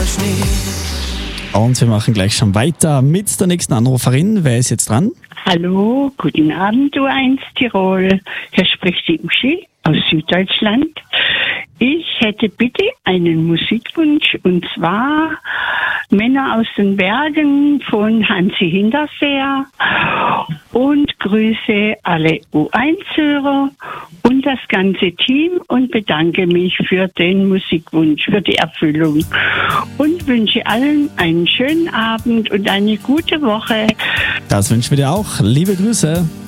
Und wir machen gleich schon weiter mit der nächsten Anruferin. Wer ist jetzt dran? Hallo, guten Abend, U1 Tirol. Hier spricht die Uschi aus Süddeutschland. Ich hätte bitte einen Musikwunsch, und zwar Männer aus den Bergen von Hansi Hinterseer, und grüße alle U1-Hörer und das ganze Team und bedanke mich für den Musikwunsch, für die Erfüllung und wünsche allen einen schönen Abend und eine gute Woche. Das wünschen wir dir auch. Liebe Grüße.